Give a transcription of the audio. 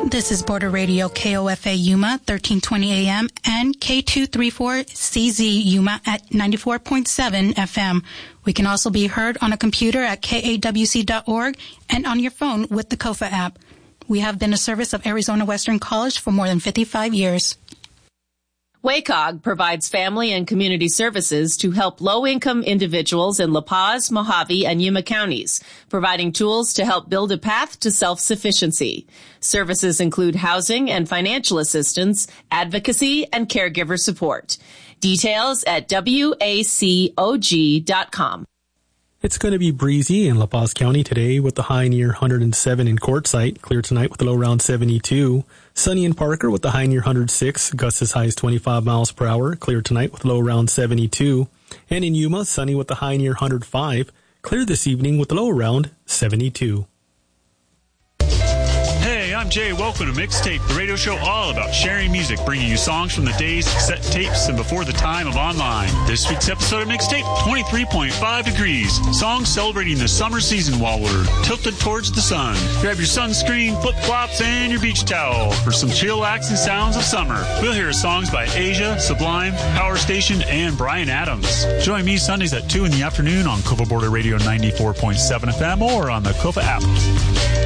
This is Border Radio KOFA Yuma, 1320 AM, and K234CZ Yuma at 94.7 FM. We can also be heard on a computer at kawc.org and on your phone with the KOFA app. We have been a service of Arizona Western College for more than 55 years. WACOG provides family and community services to help low-income individuals in La Paz, Mojave, and Yuma counties, providing tools to help build a path to self-sufficiency. Services include housing and financial assistance, advocacy, and caregiver support. Details at wacog.com. It's going to be breezy in La Paz County today with the high near 107 in Quartzsite, clear tonight with a low around 72. Sunny in Parker with the high near 106, gusts as high as 25 miles per hour, clear tonight with a low around 72. And in Yuma, sunny with the high near 105, clear this evening with a low around 72. Hey, I'm Jay. Welcome to Mixtape, the radio show all about sharing music, bringing you songs from the days, cassette tapes, and before the time of online. This week's episode of Mixtape, 23.5 degrees. Songs celebrating the summer season while we're tilted towards the sun. Grab your sunscreen, flip-flops, and your beach towel for some chillaxing sounds of summer. We'll hear songs by Asia, Sublime, Power Station, and Bryan Adams. Join me Sundays at 2 in the afternoon on KOFA Border Radio 94.7 FM or on the KOFA app.